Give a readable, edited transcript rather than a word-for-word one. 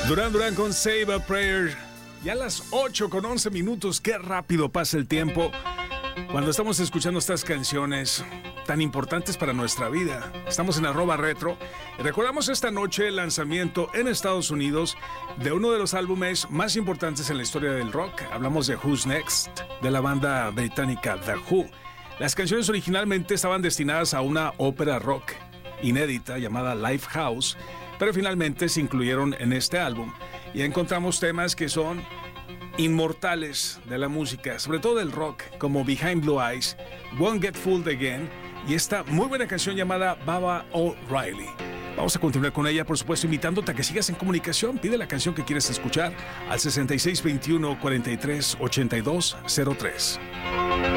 Duran Duran con Save a Prayer. Ya a las 8:11. Qué rápido pasa el tiempo cuando estamos escuchando estas canciones tan importantes para nuestra vida. Estamos en @retro y recordamos esta noche el lanzamiento en Estados Unidos de uno de los álbumes más importantes en la historia del rock. Hablamos de Who's Next, de la banda británica The Who. Las canciones originalmente estaban destinadas a una ópera rock inédita llamada Lifehouse, pero finalmente se incluyeron en este álbum y encontramos temas que son inmortales de la música, sobre todo del rock, como Behind Blue Eyes, Won't Get Fooled Again y esta muy buena canción llamada Baba O'Reilly. Vamos a continuar con ella, por supuesto, invitándote a que sigas en comunicación. Pide la canción que quieres escuchar al 6621 43 82 03.